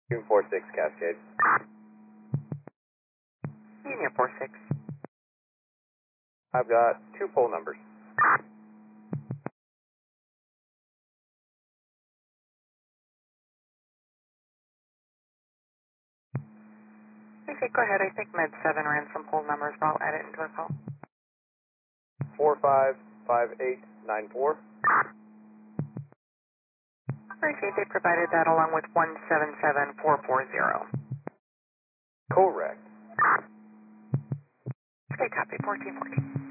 June 46 Cascade. Union 46. I've got 2 pole numbers. Okay, go ahead. I think Med 7 ran some poll numbers, but I'll add it into a call. 455894. Okay, they provided that along with 177440. Correct. Okay, copy 1440.